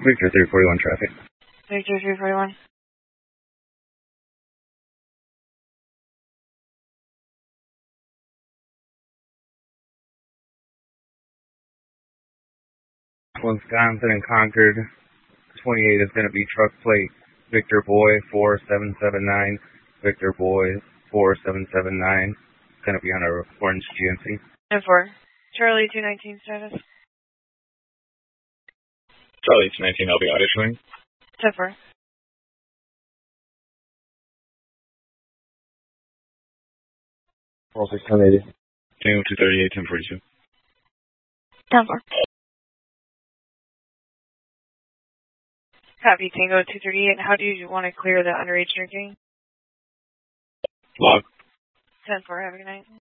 Victor 341 traffic. Victor 341. Wisconsin and Concord 28 is going to be truck plate Victor Boy 4779. Victor Boy 4779. It's going to be on a orange GMC. 10-4. Charlie 219 status. Charlie 219, I'll be auditioning. 10-4. Roll 680. Tango 238, 1042. 10-4. Copy, Tango 238. How do you want to clear the underage drinking? Log. 10-4, have a good night.